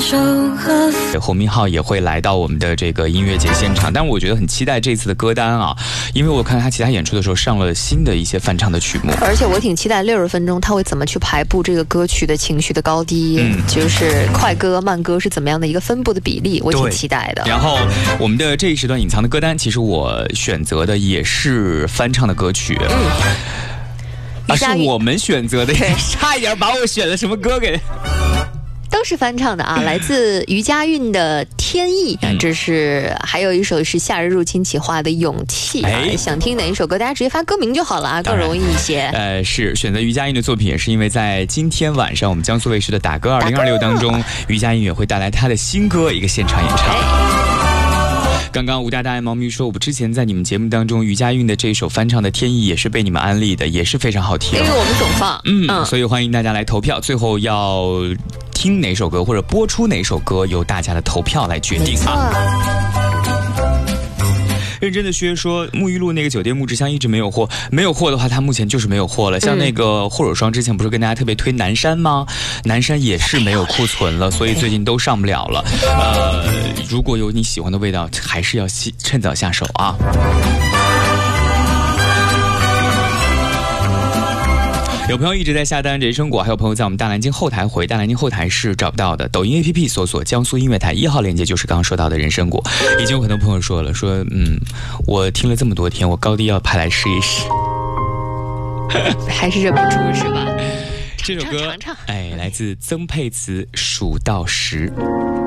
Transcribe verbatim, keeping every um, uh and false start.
手和侯明昊也会来到我们的这个音乐节现场，但我觉得很期待这次的歌单啊，因为我看他其他演出的时候上了新的一些翻唱的曲目， 而且我挺期待六十分钟他会怎么去排布这个歌曲的情绪的高低，嗯，就是快歌慢歌是怎么样的一个分布的比例，我挺期待的。 然后我们的这一时段隐藏的歌单，其实我选择的也是翻唱的歌曲，嗯，啊，是我们选择的，差一点把我选的什么歌给。 都是翻唱的啊，来自余佳韵的《天意》，嗯，这是还有一首是《夏日入侵企划》的《勇气》啊，哎，想听哪一首歌，大家直接发歌名就好了啊，更容易一些。呃， 是选择余佳韵的作品，也是因为在今天晚上我们江苏卫视的《打歌二零二六》当中，余佳韵也会带来她的新歌一个现场演唱。哎，刚刚吴大大爱猫咪说，我们之前在你们节目当中余佳韵的这首翻唱的《天意》也是被你们安利的，也是非常好听， 因为我们总放， 嗯，嗯，所以欢迎大家来投票，最后要听哪首歌或者播出哪首歌由大家的投票来决定啊。认真的薛说，沐浴露那个酒店木质香一直没有货，没有货的话它目前就是没有货了。像那个护手霜之前不是跟大家特别推南山吗？南山也是没有库存了，所以最近都上不了了。呃，如果有你喜欢的味道，还是要趁早下手啊。有朋友一直在下单人参果，还有朋友在我们大南京后台回，大南京后台是找不到的，抖音 A P P 搜索江苏音乐台一号链接就是刚刚说到的人参果。已经有很多朋友说了，说嗯，我听了这么多天，我高低要派来试一试， 还是忍不住是吧？ 这首歌，哎，来自曾沛慈《数到十》。